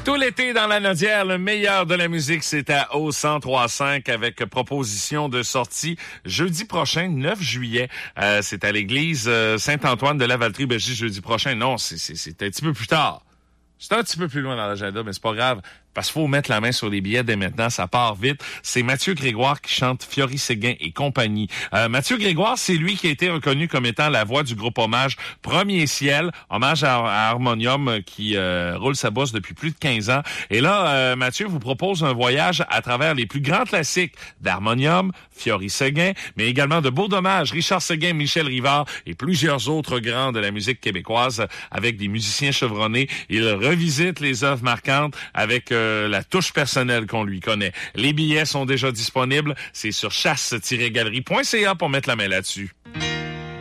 Tout l'été dans la Nodière, le meilleur de la musique, c'est à au 103.5 avec proposition de sortie jeudi prochain, 9 juillet. C'est à l'église Saint-Antoine de la Valtrie. Ben, je dis jeudi prochain. Non, c'est un petit peu plus tard. C'est un petit peu plus loin dans l'agenda, mais c'est pas grave. Parce qu'il faut mettre la main sur les billets dès maintenant, ça part vite. C'est Mathieu Grégoire qui chante Fiori Séguin et compagnie. Mathieu Grégoire, c'est lui qui a été reconnu comme étant la voix du groupe Hommage Premier Ciel, hommage à Harmonium qui roule sa bosse depuis plus de 15 ans. Et là, Mathieu vous propose un voyage à travers les plus grands classiques d'Harmonium, Fiori Séguin, mais également de Beau Dommage, Richard Séguin, Michel Rivard et plusieurs autres grands de la musique québécoise avec des musiciens chevronnés. Il revisite les œuvres marquantes avec la touche personnelle qu'on lui connaît. Les billets sont déjà disponibles. C'est sur chasse-galerie.ca pour mettre la main là-dessus.